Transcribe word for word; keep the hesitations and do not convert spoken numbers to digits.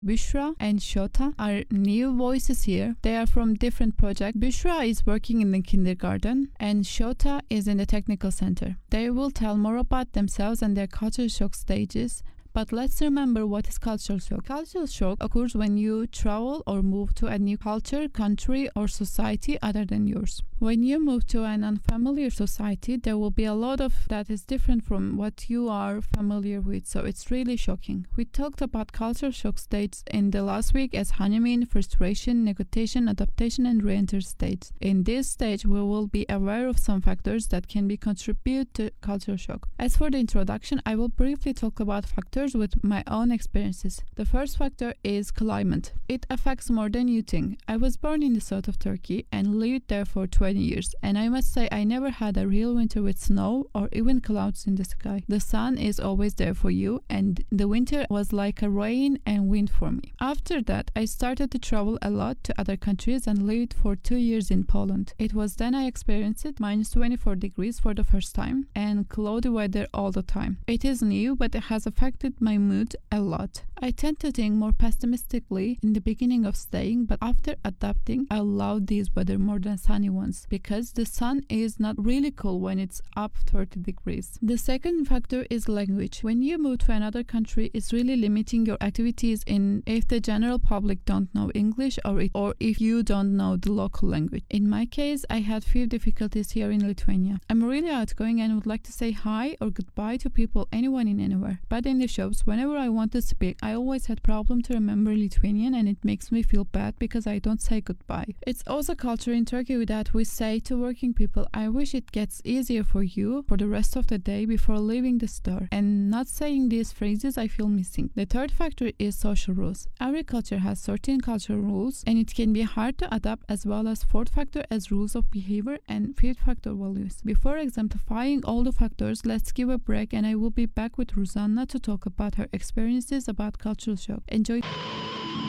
Bushra and Shota are new voices here. They are from different projects. Bushra is working in the kindergarten and Shota is in the technical center. They will tell more about themselves and their culture shock stages. But let's remember what is cultural shock. Cultural shock occurs when you travel or move to a new culture, country, or society other than yours. When you move to an unfamiliar society, there will be a lot of that is different from what you are familiar with, so it's really shocking. We talked about cultural shock states in the last week as honeymoon, frustration, negotiation, adaptation, and re-enter states. In this stage, we will be aware of some factors that can be contribute to cultural shock. As for the introduction, I will briefly talk about factors with my own experiences. The first factor is climate. It affects more than you think. I was born in the south of Turkey and lived there for twenty years, and I must say I never had a real winter with snow or even clouds in the sky. The sun is always there for you, and the winter was like a rain and wind for me. After that, I started to travel a lot to other countries and lived for two years in Poland. It was then I experienced it minus twenty-four degrees for the first time and cloudy weather all the time. It is new, but it has affected my mood a lot. I tend to think more pessimistically in the beginning of staying, but after adapting, I love these weather more than sunny ones because the sun is not really cool when it's up thirty degrees. The second factor is language. When you move to another country, it's really limiting your activities in if the general public don't know English or, it, or if you don't know the local language. In my case, I had few difficulties here in Lithuania. I'm really outgoing and would like to say hi or goodbye to people, anyone in anywhere. But in the shops, whenever I want to speak, I always had problem to remember Lithuanian, and it makes me feel bad because I don't say goodbye. It's also culture in Turkey that we say to working people, I wish it gets easier for you for the rest of the day before leaving the store. And not saying these phrases, I feel missing. The third factor is social rules. Every culture has certain cultural rules, and it can be hard to adapt, as well as fourth factor as rules of behavior and fifth factor values. Before exemplifying all the factors, let's give a break and I will be back with Rosanna to talk about her experiences about cultural shock. Enjoy.